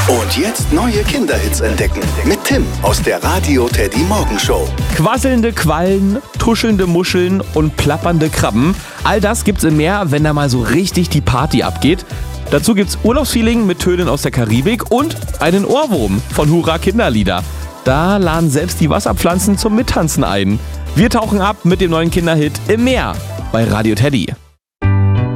Und jetzt neue Kinderhits entdecken mit Tim aus der Radio Teddy Morgenshow. Quasselnde Quallen, tuschelnde Muscheln und plappernde Krabben. All das gibt's im Meer, wenn da mal so richtig die Party abgeht. Dazu gibt's Urlaubsfeeling mit Tönen aus der Karibik und einen Ohrwurm von Hurra Kinderlieder. Da laden selbst die Wasserpflanzen zum Mittanzen ein. Wir tauchen ab mit dem neuen Kinderhit Im Meer bei Radio Teddy.